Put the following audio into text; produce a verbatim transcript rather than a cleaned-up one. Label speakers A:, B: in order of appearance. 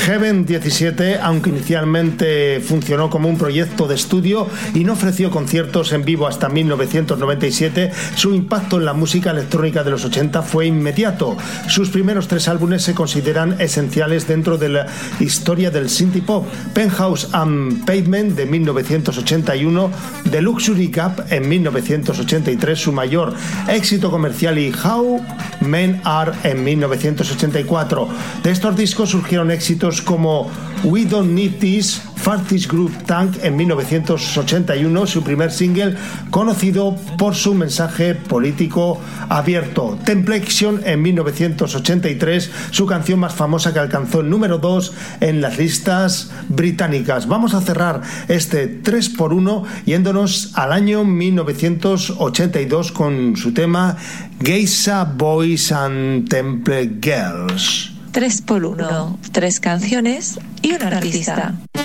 A: Heaven diecisiete, aunque inicialmente funcionó como un proyecto de estudio y no ofreció conciertos en vivo hasta mil novecientos noventa y siete, su impacto en la música electrónica de los ochenta fue inmediato. Sus primeros tres álbumes se consideran esenciales dentro de la historia del synthpop: Penthouse and Pavement de mil novecientos ochenta y uno, The Luxury Gap en mil novecientos ochenta y tres, su mayor éxito comercial, y How Men Are en mil novecientos ochenta y cuatro. De estos discos surgieron éxitos como We Don't Need This, Fartis Group Tank en mil novecientos ochenta y uno, su primer single, conocido por su mensaje político abierto; Temptation en mil novecientos ochenta y tres, su canción más famosa, que alcanzó el número dos en las listas británicas. Vamos a cerrar este tres por uno yéndonos al año mil novecientos ochenta y dos con su tema Geisha Boys and Temple Girls.
B: tres por uno, tres canciones y un artista.